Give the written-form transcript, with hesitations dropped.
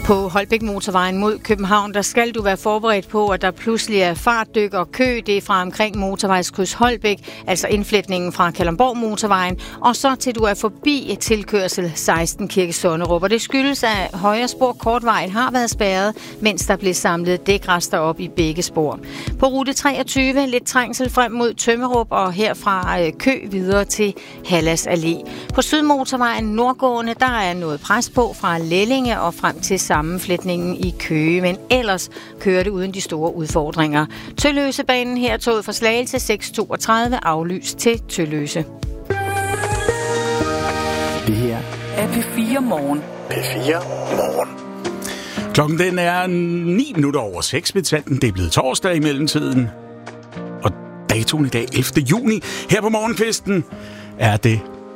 På Holbæk Motorvejen mod København, der skal du være forberedt på, at der pludselig er fartdyk og kø. Det er fra omkring motorvejskryds Holbæk, altså indfletningen fra Kalundborg Motorvejen, og så til du er forbi tilkørsel 16 Kirke Sonnerup. Og det skyldes, at højre spor kortvejen har været spærret, mens der blev samlet dækrester op i begge spor. På rute 23 lidt trængsel frem mod Tømmerup, og herfra kø videre til Hallas Allé. På Sydmotorvejen nordgående, der er noget pres på fra Lellinge og frem til sammenfletningen i Køge, men ellers kører det uden de store udfordringer. Tølløsebanen her toget fra Slagelse 6:32 aflyst til Tølløse. Det her er P4 Morgen. P4 Morgen. Klokken den er 6:09 ved det er blevet torsdag i mellemtiden. Og datoen i dag, 11. juni, her på morgenkvisten, er det